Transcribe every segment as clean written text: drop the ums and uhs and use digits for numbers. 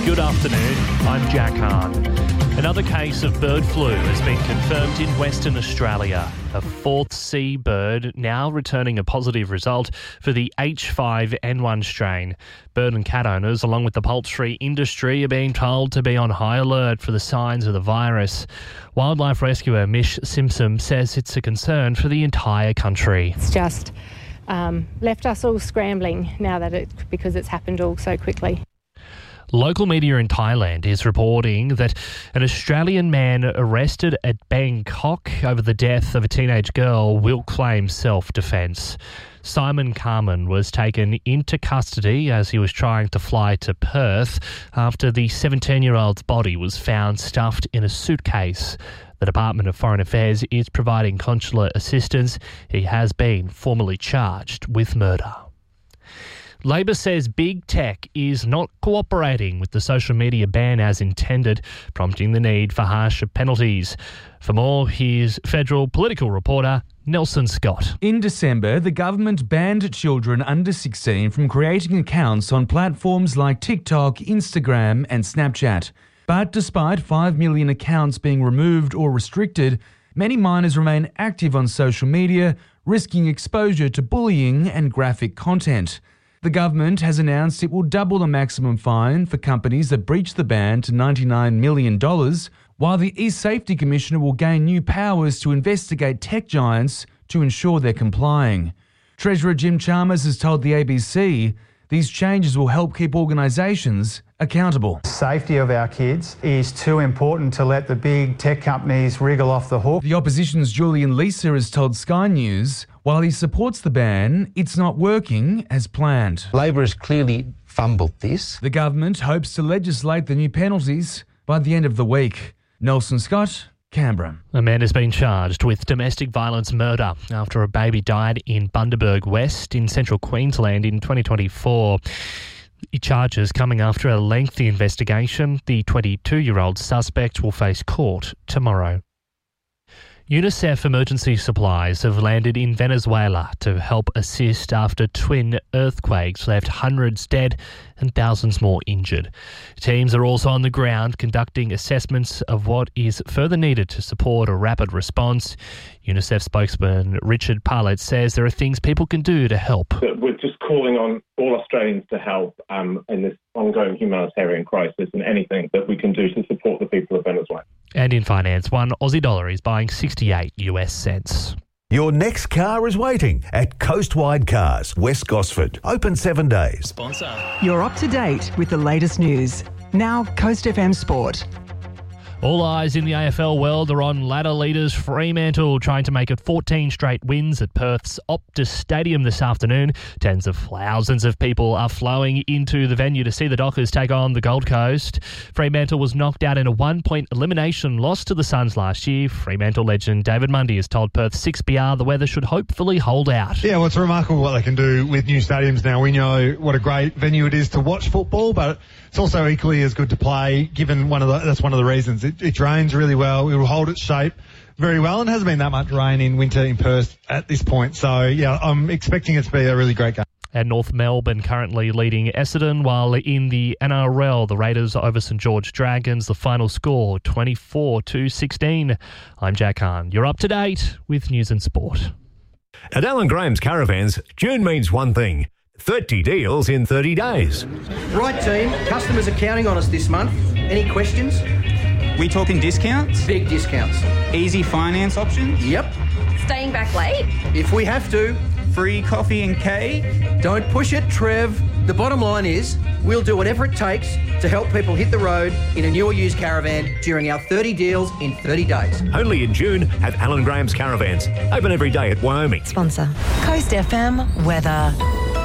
Good afternoon, I'm Jack Hahn. Another case of bird flu has been confirmed in Western Australia. A fourth sea bird now returning a positive result for the H5N1 strain. Bird and cat owners, along with the poultry industry, are being told to be on high alert for the signs of the virus. Wildlife rescuer Mish Simpson says it's a concern for the entire country. It's just left us all scrambling now because it's happened all so quickly. Local media in Thailand is reporting that an Australian man arrested at Bangkok over the death of a teenage girl will claim self-defence. Simon Carman was taken into custody as he was trying to fly to Perth after the 17-year-old's body was found stuffed in a suitcase. The Department of Foreign Affairs is providing consular assistance. He has been formally charged with murder. Labor says big tech is not cooperating with the social media ban as intended, prompting the need for harsher penalties. For more, here's federal political reporter Nelson Scott. In December, the government banned children under 16 from creating accounts on platforms like TikTok, Instagram and Snapchat. But despite 5 million accounts being removed or restricted, many minors remain active on social media, risking exposure to bullying and graphic content. The government has announced it will double the maximum fine for companies that breach the ban to $99 million, while the eSafety Commissioner will gain new powers to investigate tech giants to ensure they're complying. Treasurer Jim Chalmers has told the ABC these changes will help keep organisations accountable. Safety of our kids is too important to let the big tech companies wriggle off the hook. The opposition's Julian Leeser has told Sky News while he supports the ban, it's not working as planned. Labor has clearly fumbled this. The government hopes to legislate the new penalties by the end of the week. Nelson Scott, Canberra. A man has been charged with domestic violence murder after a baby died in Bundaberg West in central Queensland in 2024. Charges coming after a lengthy investigation. The 22-year-old suspect will face court tomorrow. UNICEF emergency supplies have landed in Venezuela to help assist after twin earthquakes left hundreds dead and thousands more injured. Teams are also on the ground conducting assessments of what is further needed to support a rapid response. UNICEF spokesman Richard Parlett says there are things people can do to help. We're just calling on all Australians to help in this ongoing humanitarian crisis and anything that we can do to support the people of Venezuela. And in finance, one Aussie dollar is buying 68 US cents. Your next car is waiting at Coastwide Cars, West Gosford. Open 7 days. Sponsor. You're up to date with the latest news. Now, Coast FM Sport. All eyes in the AFL world are on ladder leaders Fremantle, trying to make it 14 straight wins at Perth's Optus Stadium this afternoon. Tens of thousands of people are flowing into the venue to see the Dockers take on the Gold Coast. Fremantle was knocked out in a 1-point elimination loss to the Suns last year. Fremantle legend David Mundy has told Perth 6BR the weather should hopefully hold out. Yeah, well, it's remarkable what they can do with new stadiums now. We know what a great venue it is to watch football, but it's also equally as good to play, given that's one of the reasons. It drains really well. It will hold its shape very well, and hasn't been that much rain in winter in Perth at this point. So, yeah, I'm expecting it to be a really great game. And North Melbourne currently leading Essendon, while in the NRL, the Raiders over St George Dragons, the final score 24-16. I'm Jack Hahn. You're up to date with news and sport. At Alan Graham's Caravans, June means one thing: 30 deals in 30 days. Right, team. Customers are counting on us this month. Any questions? We talking discounts? Big discounts. Easy finance options? Yep. Staying back late? If we have to. Free coffee and cake? Don't push it, Trev. The bottom line is we'll do whatever it takes to help people hit the road in a new or used caravan during our 30 deals in 30 days. Only in June at Alan Graham's Caravans. Open every day at Wyoming. Sponsor. Coast FM weather.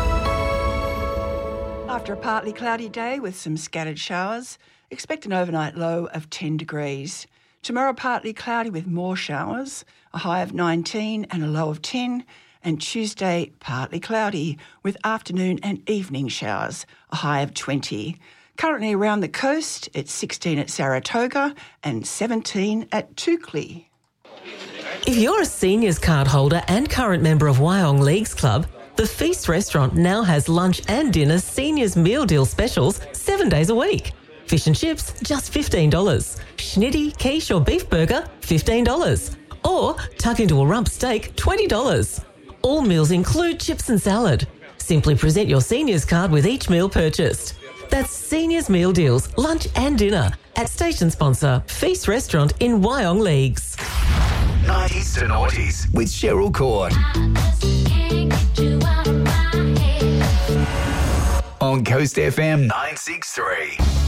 After a partly cloudy day with some scattered showers, expect an overnight low of 10 degrees. Tomorrow partly cloudy with more showers, a high of 19 and a low of 10. And Tuesday partly cloudy with afternoon and evening showers, a high of 20. Currently around the coast, it's 16 at Saratoga and 17 at Toukley. If you're a seniors card holder and current member of Wyong Leagues Club, the Feast restaurant now has lunch and dinner seniors meal deal specials 7 days a week. Fish and chips, just $15. Schnitty, quiche or beef burger, $15. Or tuck into a rump steak, $20. All meals include chips and salad. Simply present your seniors card with each meal purchased. That's Seniors Meal Deals, lunch and dinner at station sponsor Feast Restaurant in Wyong Leagues. 90s to noughties with Cheryl Court. On Coast FM 963.